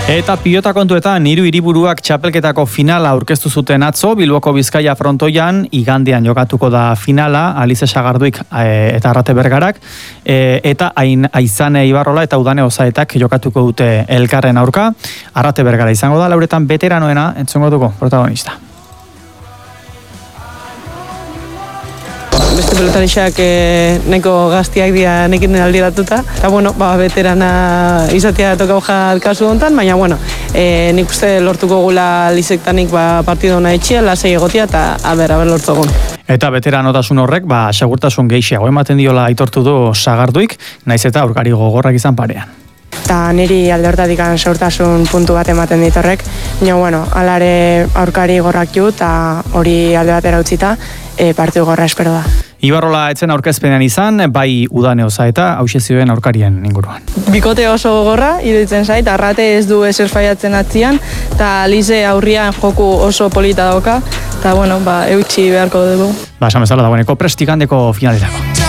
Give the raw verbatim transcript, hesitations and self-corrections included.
Eta pilota kontuetan hiru hiriburuak txapelketako finala aurkeztu zuten atzo, Bilboko Bizkaia frontoian, igandean jokatuko da finala, Alize Sagarduik e, eta Arrate Bergarak, e, eta Ain, Aizane Ibarrola eta Udane Osaetak jokatuko dute elkarren aurka. Arrate Bergara izango da, lauretan veteranoena, entzungo dugu protagonista. Beste pelotarixak eh, nahiko gaztiak dira nekin aldiratuta. Eta, bueno, ba, veterana izatea tokau jat kasu hontan, baina, bueno, eh, nik uste lortuko gula lizektanik ba, partido hona etxia, lasei egotia, eta aber, aber lortzogun. Eta veteranotasun horrek, ba, segurtasun gehiago ematen diola aitortu du Sagarduik, naiz eta aurkari gogorrak izan parean. Eta niri alde hortatik segurtasun puntu bat ematen ditorrek, baina, bueno, alare aurkari gorrak ju, eta hori alde batera utzita, e, partidu gorra espero da. Ibarrola etzen aurkezpenean izan, bai Udane Osaeta hauxe zioen aurkarien inguruan. Bikote oso gogorra, iruditzen zait, Arrate ez du ezer faiatzen atzian, eta Alize aurrian joku oso polita dauka, eta bueno, ba, eutxi beharko dugu. Ba, esan bezala dagoeneko prestikandeko finaletako.